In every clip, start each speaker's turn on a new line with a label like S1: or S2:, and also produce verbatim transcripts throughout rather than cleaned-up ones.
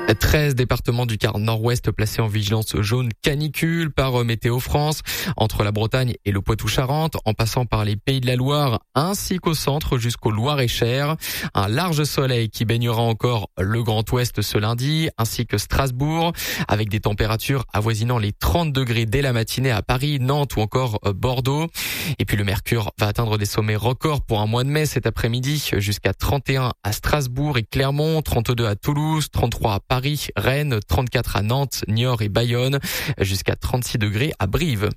S1: treize départements du quart nord-ouest placés en vigilance jaune canicule par Météo France, entre la Bretagne et le Poitou-Charentes, en passant par les Pays de la Loire ainsi qu'au centre jusqu'au Loir-et-Cher. Un large soleil qui baignera encore le Grand Ouest ce lundi, ainsi que Strasbourg, avec des températures avoisinant les trente degrés dès la matinée à Paris, Nantes ou encore Bordeaux. Et puis le mercure va atteindre des sommets records pour un mois de mai cet après-midi, jusqu'à trente et un à Strasbourg et Clermont, trente-deux à Toulouse, trente-trois à Paris, Rennes, trente-quatre à Nantes, Niort et Bayonne, jusqu'à trente-six degrés à Brive.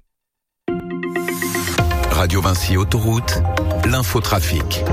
S2: Radio Vinci Autoroute, l'infotrafic.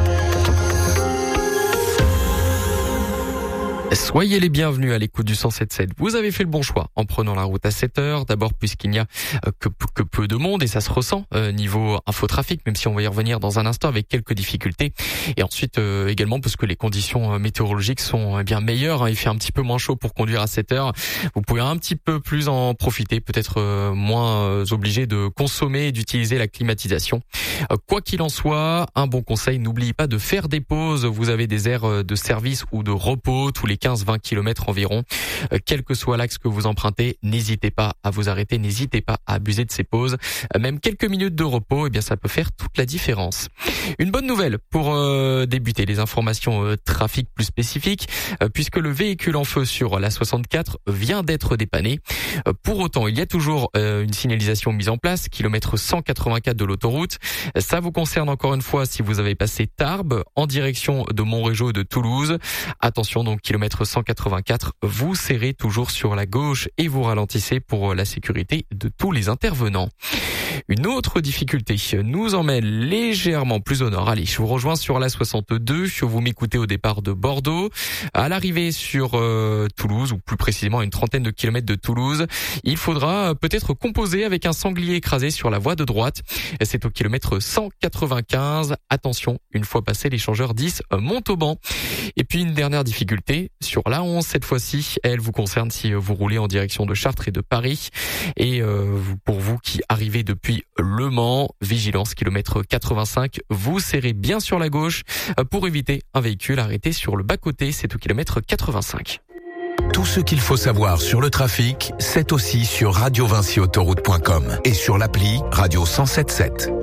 S1: Soyez les bienvenus à l'écoute du cent sept virgule sept. Vous avez fait le bon choix en prenant la route à sept heures. D'abord puisqu'il n'y a que, que peu de monde et ça se ressent euh, niveau infotrafic, même si on va y revenir dans un instant avec quelques difficultés. Et ensuite euh, également parce que les conditions euh, météorologiques sont euh, bien meilleures. Hein. Il fait un petit peu moins chaud pour conduire à sept heures. Vous pouvez un petit peu plus en profiter, peut-être euh, moins euh, obligé de consommer et d'utiliser la climatisation. Euh, quoi qu'il en soit, un bon conseil, n'oubliez pas de faire des pauses. Vous avez des aires de service ou de repos tous les quinze à vingt kilomètres environ. Euh, quel que soit l'axe que vous empruntez, n'hésitez pas à vous arrêter, n'hésitez pas à abuser de ces pauses. Euh, même quelques minutes de repos, eh bien ça peut faire toute la différence. Une bonne nouvelle pour euh, débuter les informations euh, trafic plus spécifiques, euh, puisque le véhicule en feu sur la soixante-quatre vient d'être dépanné. Euh, pour autant, il y a toujours euh, une signalisation mise en place, kilomètre cent quatre-vingt-quatre de l'autoroute. Ça vous concerne encore une fois si vous avez passé Tarbes en direction de Montrégeau et de Toulouse. Attention donc, kilomètre cent quatre-vingt-quatre, vous serrez toujours sur la gauche et vous ralentissez pour la sécurité de tous les intervenants. Une autre difficulté nous emmène légèrement plus au nord. Allez, je vous rejoins sur la soixante-deux. Vous m'écoutez au départ de Bordeaux. À l'arrivée sur euh, Toulouse, ou plus précisément à une trentaine de kilomètres de Toulouse, il faudra peut-être composer avec un sanglier écrasé sur la voie de droite. C'est au kilomètre cent quatre-vingt-quinze. Attention, une fois passé l'échangeur dix Montauban. Et puis une dernière difficulté sur la onze, cette fois-ci, elle vous concerne si vous roulez en direction de Chartres et de Paris. Et euh, pour vous qui arrivez depuis Le Mans, vigilance, kilomètre quatre-vingt-cinq, vous serrez bien sur la gauche pour éviter un véhicule arrêté sur le bas-côté, c'est au kilomètre quatre-vingt-cinq.
S2: Tout ce qu'il faut savoir sur le trafic, c'est aussi sur radio vinci autoroute point com et sur l'appli Radio cent sept virgule sept.